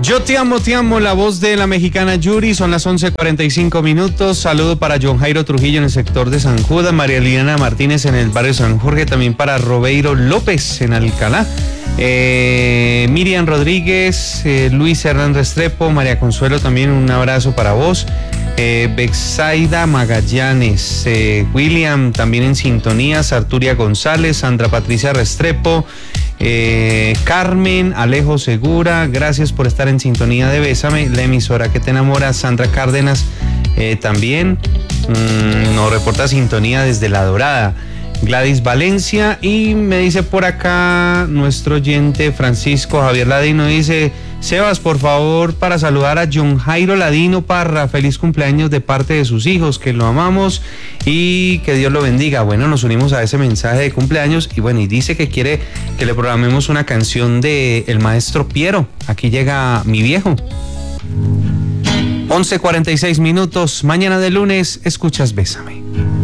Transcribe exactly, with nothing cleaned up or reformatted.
Yo te amo, te amo, la voz de la mexicana Yuri, son las once cuarenta y cinco minutos. Saludo para John Jairo Trujillo en el sector de San Judas, María Liliana Martínez en el barrio San Jorge, también para Robeiro López en Alcalá, eh, Miriam Rodríguez, eh, Luis Hernán Restrepo, María Consuelo, también un abrazo para vos. Eh, Bexaida Magallanes, eh, William también en sintonía, Sarturia González, Sandra Patricia Restrepo, eh, Carmen Alejo Segura, gracias por estar en sintonía de Bésame, la emisora que te enamora. Sandra Cárdenas eh, también mmm, nos reporta sintonía desde La Dorada. Gladys Valencia, y me dice por acá nuestro oyente Francisco Javier Ladino, dice: Sebas, por favor, para saludar a John Jairo Ladino Parra, feliz cumpleaños de parte de sus hijos, que lo amamos y que Dios lo bendiga. Bueno, nos unimos a ese mensaje de cumpleaños y bueno, y dice que quiere que le programemos una canción de el maestro Piero. Aquí llega Mi Viejo. once cuarenta y seis minutos, mañana de lunes, escuchas Bésame.